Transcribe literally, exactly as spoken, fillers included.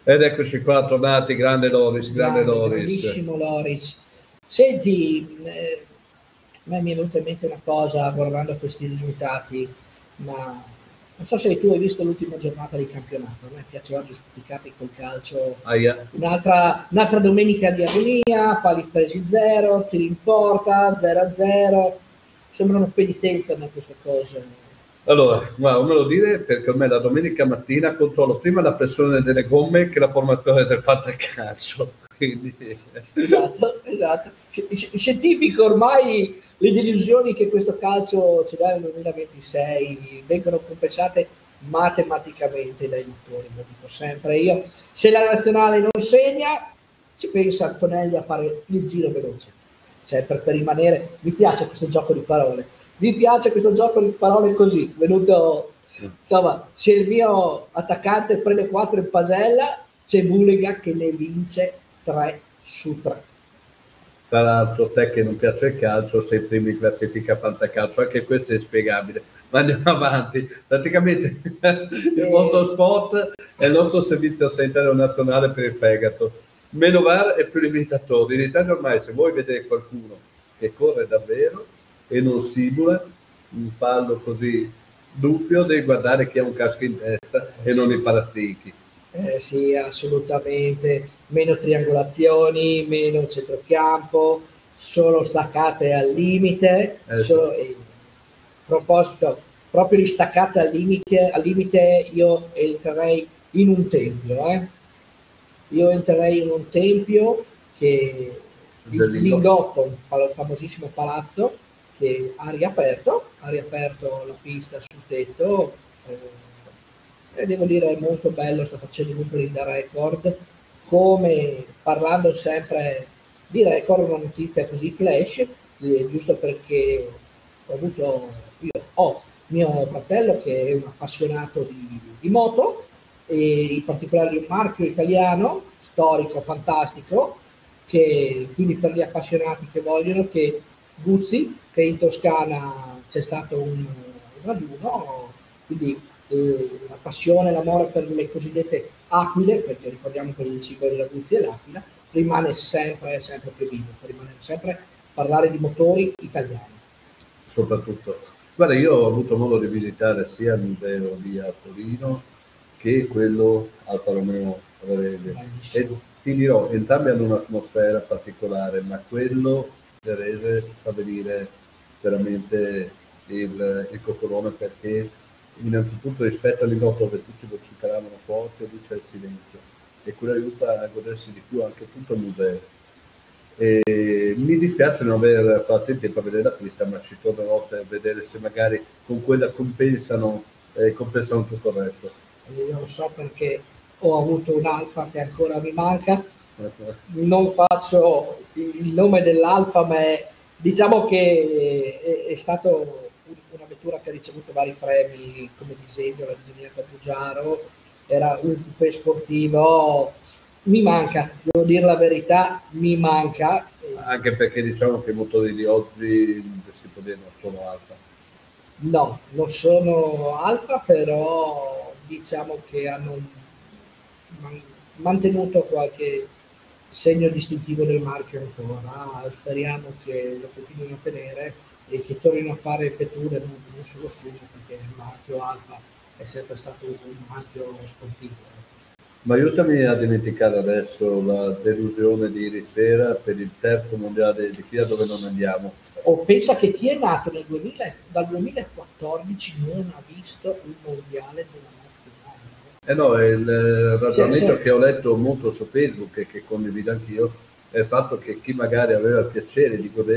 Ed eccoci qua, tornati, grande Loris, grande, grande Loris. Grandissimo Loris. Senti, eh, a me mi è venuta in mente una cosa guardando questi risultati, ma non so se tu hai visto l'ultima giornata di campionato. A me piace oggi giustificarti col calcio. Ah, yeah. Un'altra, un'altra domenica di agonia, pali presi zero, tiri in porta, zero a zero. Sembrano penitenza a me queste cose. Allora, guarda, me lo dire perché ormai la domenica mattina controllo prima la pressione delle gomme che la formazione del fantacalcio. Quindi... Esatto, esatto. Scientifico ormai le delusioni che questo calcio ci dà nel duemilaventisei vengono compensate matematicamente dai motori, lo dico sempre io. Se la nazionale non segna, ci pensa Antonelli a fare il giro veloce. Cioè, per, per rimanere, mi piace questo gioco di parole. Mi piace questo gioco di parole così, venuto, insomma, se il mio attaccante prende quattro in pagella, c'è Mulligan che ne vince tre su tre. Tra l'altro, te che non piace il calcio, sei primo in classifica fantacalcio, anche questo è spiegabile. Ma andiamo avanti. Praticamente il motorsport è il nostro servizio sanitario nazionale per il fegato. Meno V A R e più limitatori. In Italia ormai, se vuoi vedere qualcuno che corre davvero e non simula un fallo così dubbio, devi guardare chi ha un casco in testa e non i parastichi. Eh sì, assolutamente. Meno triangolazioni, meno centrocampo, solo staccate al limite. Eh solo, sì. eh, a proposito, proprio di staccate al limite, al limite io entrerei in un tempio. Eh. Io entrerei in un tempio che il Lingotto, un famosissimo palazzo che ha riaperto, ha riaperto la pista sul tetto. Eh, E devo dire è molto bello, sto facendo numeri da record, come parlando sempre di record, una notizia così flash, eh, giusto perché ho avuto, io ho mio fratello che è un appassionato di, di moto, e in particolare di un marchio italiano, storico, fantastico, che quindi per gli appassionati che vogliono, che Guzzi, che in Toscana c'è stato un, un raduno, quindi la passione, l'amore per le cosiddette aquile, perché ricordiamo che il cibo della Guzzi è l'aquila, rimane sempre, sempre più vivo, rimane sempre parlare di motori italiani. Soprattutto. Guarda, io ho avuto modo di visitare sia il museo di a Torino che quello Alfa Romeo Varese. E ti dirò, entrambi hanno un'atmosfera particolare, ma quello Varese fa venire veramente il, il coccolone, perché innanzitutto rispetto all'Lingotto dove tutti vociferavano forte, lì c'è il silenzio e quello aiuta a godersi di più anche tutto il museo. E mi dispiace non aver fatto il tempo a vedere la pista, ma ci tornerò per vedere se magari con quella compensano, eh, compensano tutto il resto. Io lo so perché ho avuto un Alfa che ancora mi manca, non faccio il nome dell'Alfa, ma è, diciamo che è, è stato una vettura che ha ricevuto vari premi come disegno, l'ha disegnata Giugiaro, era un coupé sportivo, mi manca, devo dire la verità, mi manca. Anche perché diciamo che i motori di oggi si può dire non sono Alfa. No, non sono Alfa, però diciamo che hanno man- mantenuto qualche segno distintivo del marchio ancora. Speriamo che lo continuino a tenere e che tornino a fare vetture non, non solo su, perché il marchio Alfa è sempre stato un marchio sportivo. Ma aiutami a dimenticare adesso la delusione di ieri sera per il terzo mondiale di F I A dove non andiamo. O pensa che chi è nato nel duemila, dal duemilaquattordici non ha visto il mondiale della nazionale. Eh no, il ragionamento Sì, sì. che ho letto molto su Facebook e che condivido anch'io è il fatto che chi magari aveva il piacere di godere